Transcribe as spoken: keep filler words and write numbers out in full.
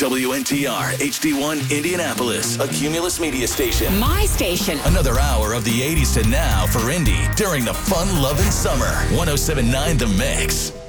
W N T R H D one Indianapolis, a Cumulus media station. My station. Another hour of the eighties to now for Indy during the fun-loving summer. one oh seven point nine The Mix.